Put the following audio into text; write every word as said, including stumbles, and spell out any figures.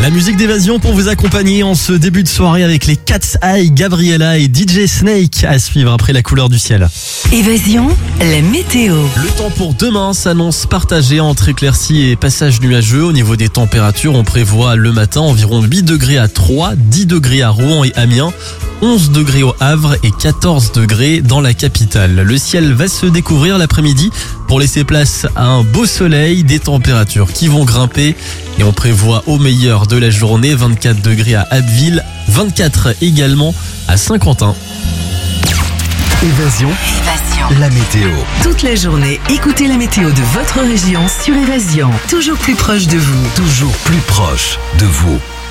La musique d'évasion pour vous accompagner en ce début de soirée avec les Cat's Eye, Gabriella et D J Snake à suivre après la couleur du ciel. Évasion, la météo. Le temps pour demain s'annonce partagé entre éclaircies et passages nuageux. Au niveau des températures, on prévoit le matin environ huit degrés à Troyes, dix degrés à Rouen et Amiens, onze degrés au Havre et quatorze degrés dans la capitale. Le ciel va se découvrir l'après-midi pour laisser place à un beau soleil, des températures qui vont grimper et on prévoit au meilleur de la journée vingt-quatre degrés à Abbeville, vingt-quatre également à Saint-Quentin. Évasion, Évasion. la météo. Toute la journée, écoutez la météo de votre région sur Évasion. Toujours plus proche de vous. Toujours plus proche de vous.